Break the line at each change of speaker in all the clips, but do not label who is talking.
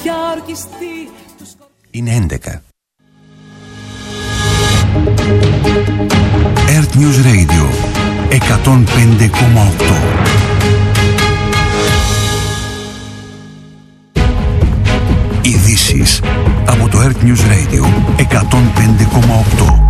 Είναι 11. Earth News Radio 105,8. Ειδήσεις από το Earth News Radio 105,8.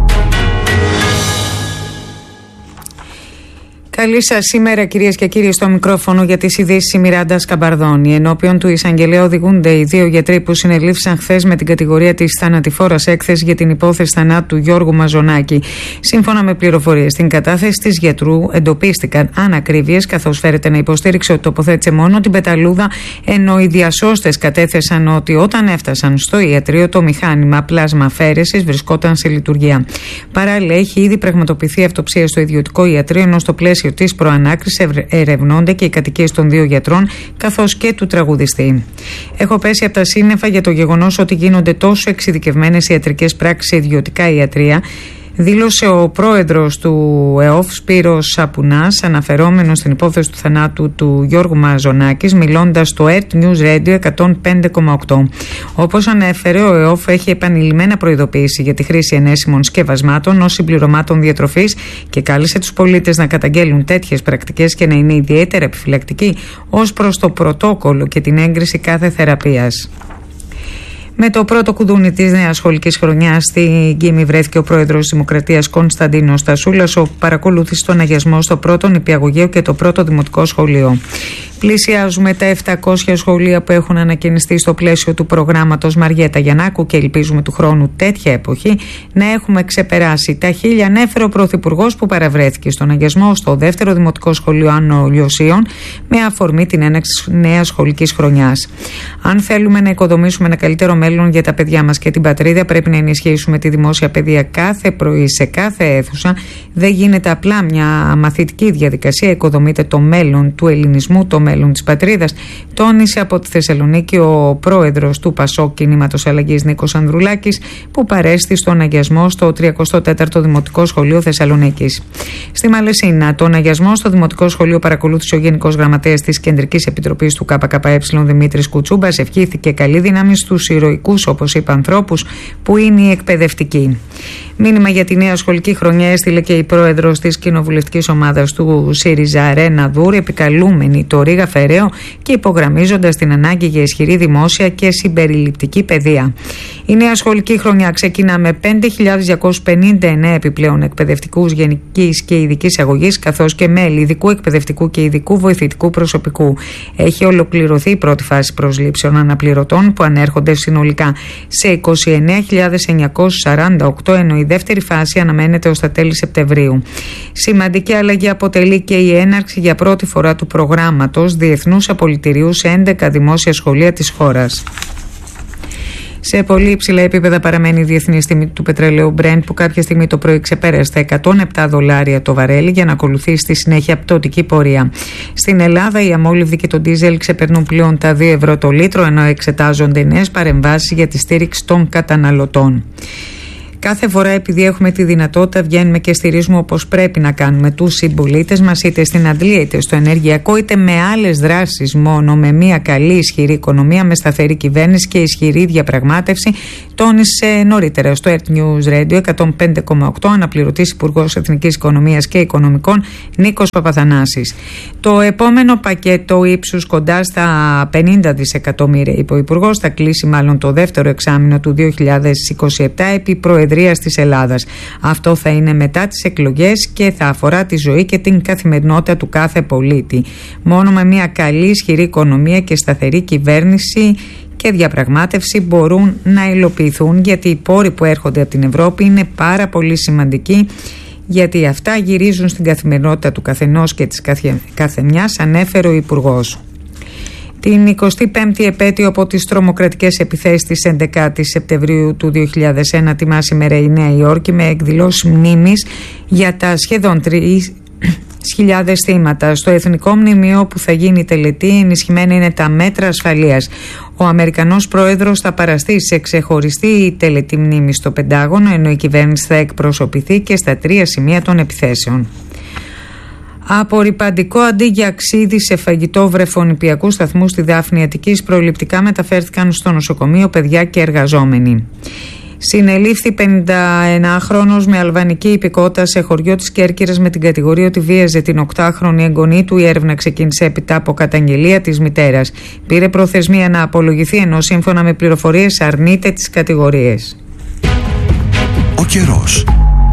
Καλή σας σήμερα, κυρίες και κύριοι, στο μικρόφωνο για τις ειδήσεις η Μιράντα Σκαμπαρδόνη. Ενώπιον του εισαγγελέα οδηγούνται οι δύο γιατροί που συνελήφθησαν χθες με την κατηγορία της θανατηφόρας έκθεσης για την υπόθεση θανάτου του Γιώργου Μαζονάκη. Σύμφωνα με πληροφορίες, στην κατάθεση της γιατρού εντοπίστηκαν ανακρίβειες, καθώς φέρεται να υποστήριξε ότι τοποθέτησε μόνο την πεταλούδα, ενώ οι διασώστες κατέθεσαν ότι όταν έφτασαν στο ιατρείο το μηχάνημα πλάσμα αφαίρεσης βρισκόταν σε λειτουργία. Παράλληλα, έχει ήδη πραγματοποιηθεί αυτοψία στο ιδιωτικό ιατρείο, ενώ στο πλαίσιο της προανάκρισης ερευνώνται και οι κατοικίες των δύο γιατρών καθώς και του τραγουδιστή. Έχω πέσει από τα σύννεφα για το γεγονός ότι γίνονται τόσο εξειδικευμένες ιατρικές πράξεις σε ιδιωτικά ιατρία, δήλωσε ο πρόεδρος του ΕΟΦ Σπύρος Σαπουνάς, αναφερόμενος στην υπόθεση του θανάτου του Γιώργου Μαζονάκης, μιλώντας στο Earth News Radio 105,8. Όπως ανέφερε, ο ΕΟΦ έχει επανειλημμένα προειδοποιήσει για τη χρήση ενέσιμων σκευασμάτων ως συμπληρωμάτων διατροφής και κάλεσε τους πολίτες να καταγγέλουν τέτοιες πρακτικές και να είναι ιδιαίτερα επιφυλακτικοί ως προς το πρωτόκολλο και την έγκριση κάθε θεραπείας. Με το πρώτο κουδούνι της νέας σχολικής χρονιάς στην Γκίμη βρέθηκε ο πρόεδρος της Δημοκρατίας Κωνσταντίνος Στασούλας, που παρακολούθησε τον αγιασμό στο πρώτο νηπιαγωγείο και το πρώτο δημοτικό σχολείο. Πλησιάζουμε τα 700 σχολεία που έχουν ανακαινιστεί στο πλαίσιο του προγράμματος Μαριέτα Γιαννάκου και ελπίζουμε του χρόνου τέτοια εποχή να έχουμε ξεπεράσει τα 1000, ανέφερε ο Πρωθυπουργός, που παραβρέθηκε στον αγιασμό στο δεύτερο δημοτικό σχολείο Άνω Λιωσίων με αφορμή την έναρξη νέας σχολικής χρονιάς. Αν θέλουμε να οικοδομήσουμε ένα καλύτερο μέλλον για τα παιδιά μας και την πατρίδα, πρέπει να ενισχύσουμε τη δημόσια παιδεία κάθε πρωί σε κάθε αίθουσα. Δεν γίνεται απλά μια μαθητική διαδικασία, οικοδομείται το μέλλον του ελληνισμού, το μέλλον της πατρίδας, τόνισε από τη Θεσσαλονίκη ο πρόεδρος του ΠΑΣΟΚ Κινήματος Αλλαγής Νίκος Ανδρουλάκης, που παρέστη στον αγιασμό στο 34ο Δημοτικό Σχολείο Θεσσαλονίκης. Στη Μαλαισίνα, τον αγιασμό στο Δημοτικό Σχολείο παρακολούθησε ο Γενικός Γραμματέας της Κεντρικής Επιτροπής του ΚΚΕ Δημήτρης Κουτσούμπας. Ευχήθηκε καλή δύναμη στους ηρωικούς, όπως είπε, ανθρώπους που είναι οι εκπαιδευτικοί. Μήνυμα για τη νέα σχολική χρονιά έστειλε και η πρόεδρος της κοινοβουλευτικής ομάδας του ΣΥΡΙΖΑ, Ρένα Δούρ, επικαλούμενη το Ρήγα Φεραίο και υπογραμμίζοντας την ανάγκη για ισχυρή δημόσια και συμπεριληπτική παιδεία. Η νέα σχολική χρονιά ξεκινά με 5.259 επιπλέον εκπαιδευτικούς γενικής και ειδικής αγωγής, καθώς και μέλη ειδικού εκπαιδευτικού και ειδικού βοηθητικού προσωπικού. Έχει ολοκληρωθεί η πρώτη φάση προσλήψεων αναπληρωτών, που ανέρχονται συνολικά σε 29.948, ενώ η δεύτερη φάση αναμένεται ως τα τέλη Σεπτεμβρίου. Σημαντική αλλαγή αποτελεί και η έναρξη για πρώτη φορά του προγράμματος διεθνούς απολυτηρίου σε 11 δημόσια σχολεία της χώρας. Σε πολύ υψηλά επίπεδα παραμένει η διεθνής τιμή του πετρελαίου Brent, που κάποια στιγμή το πρωί ξεπέρασε τα $107 το βαρέλι για να ακολουθεί στη συνέχεια πτωτική πορεία. Στην Ελλάδα, οι αμόλυβδοι και το ντίζελ ξεπερνούν πλέον τα 2 ευρώ το λίτρο, ενώ εξετάζονται νέες παρεμβάσεις για τη στήριξη των καταναλωτών. Κάθε φορά, επειδή έχουμε τη δυνατότητα, βγαίνουμε και στηρίζουμε όπως πρέπει να κάνουμε τους συμπολίτες μας, είτε στην αντλία είτε στο ενεργειακό, είτε με άλλες δράσεις. Μόνο με μια καλή, ισχυρή οικονομία, με σταθερή κυβέρνηση και ισχυρή διαπραγμάτευση, τόνισε νωρίτερα στο Earth News Radio 105,8 αναπληρωτής Υπουργός Εθνικής Οικονομίας και Οικονομικών Νίκος Παπαθανάσης. Το επόμενο πακέτο ύψους κοντά στα 50 δισεκατομμύρια, είπε ο Υπουργός, θα κλείσει μάλλον το δεύτερο εξάμηνο του 2027 επί προεδρίας της Ελλάδας. Αυτό θα είναι μετά τις εκλογές και θα αφορά τη ζωή και την καθημερινότητα του κάθε πολίτη. Μόνο με μια καλή, ισχυρή οικονομία και σταθερή κυβέρνηση και διαπραγμάτευση μπορούν να υλοποιηθούν, γιατί οι πόροι που έρχονται από την Ευρώπη είναι πάρα πολύ σημαντικοί, γιατί αυτά γυρίζουν στην καθημερινότητα του καθενός και της καθεμιάς, ανέφερε ο Υπουργός. Την 25η επέτειο από τις τρομοκρατικές επιθέσεις της 11ης Σεπτεμβρίου του 2001 τιμά σήμερα η Νέα Υόρκη με εκδηλώσεις μνήμης για τα σχεδόν 3.000 θύματα. Στο Εθνικό Μνημείο που θα γίνει τελετή, ενισχυμένα είναι τα μέτρα ασφαλείας. Ο Αμερικανός Πρόεδρος θα παραστεί σε ξεχωριστή τελετή μνήμης στο Πεντάγωνο, ενώ η κυβέρνηση θα εκπροσωπηθεί και στα 3 σημεία των επιθέσεων. Απορρυπαντικό αντί για ξύδι σε φαγητό βρεφονηπιακού σταθμού στη Δάφνη Αττικής. Προληπτικά μεταφέρθηκαν στο νοσοκομείο παιδιά και εργαζόμενοι. Συνελήφθη 51χρονος με αλβανική υπηκότητα σε χωριό της Κέρκυρας με την κατηγορία ότι βίαζε την 8χρονη εγγονή του. Η έρευνα ξεκίνησε έπειτα από καταγγελία της μητέρας. Πήρε προθεσμία να απολογηθεί, ενώ σύμφωνα με πληροφορίες αρνείται τις κατηγορίες.
Ο καιρός.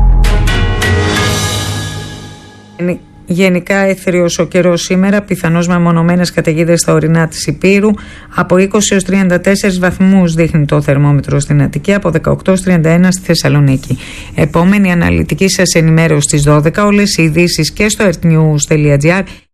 Γενικά έθριος ο καιρός σήμερα, πιθανώς με μονομένες καταιγίδες στα ορεινά της Ηπείρου. Από 20 έως 34 βαθμούς δείχνει το θερμόμετρο στην Αττική, από 18 έως 31 στη Θεσσαλονίκη. Επόμενη αναλυτική σας ενημέρωση στις 12, όλες οι ειδήσεις και στο earthnews.gr.